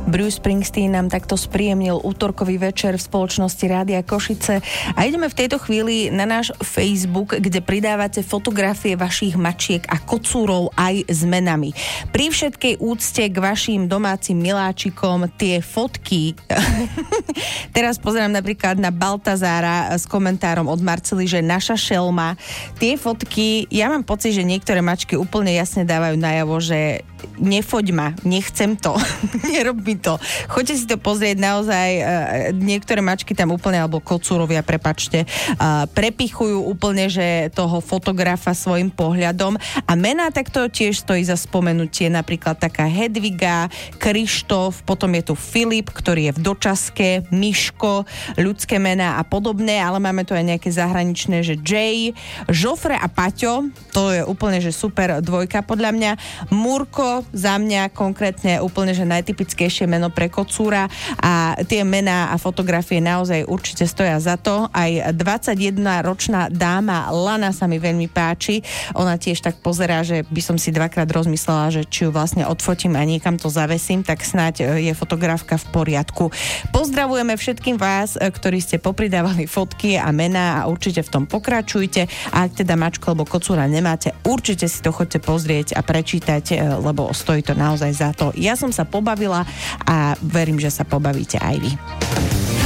Bruce Springsteen nám takto spríjemnil útorkový večer v spoločnosti Rádia Košice. A ideme v tejto chvíli na náš Facebook, kde pridávate fotografie vašich mačiek a kocúrov aj s menami. Pri všetkej úcte k vašim domácim miláčikom tie fotky... Teraz pozerám napríklad na Baltazára s komentárom od Marcely, že naša šelma. Tie fotky, ja mám pocit, že niektoré mačky úplne jasne dávajú najavo, že nefoď ma, nechcem to, nerob mi to. Choďte si to pozrieť, naozaj niektoré mačky tam úplne, alebo kocúrovia, prepačte, prepichujú úplne, že toho fotografa svojim pohľadom a mená takto tiež stojí za spomenutie, napríklad taká Hedviga, Krištof, potom je tu Filip, ktorý je v dočaske, Miško, ľudské mená a podobné, ale máme tu aj nejaké zahraničné, že Jay, Žofre a Paťo, to je úplne, že super dvojka podľa mňa, Murko, za mňa konkrétne úplne, že najtypickejšie meno pre kocúra a tie mená a fotografie naozaj určite stoja za to. Aj 21-ročná dáma Lana sa mi veľmi páči. Ona tiež tak pozerá, že by som si dvakrát rozmyslela, že či ju vlastne odfotím a niekam to zavesím, tak snáď je fotografka v poriadku. Pozdravujeme všetkým vás, ktorí ste popridávali fotky a mená a určite v tom pokračujte. A ak teda mačku alebo kocúra nemáte, určite si to choďte pozrieť a prečítať, lebo stojí to naozaj za to. Ja som sa pobavila a verím, že sa pobavíte aj vy.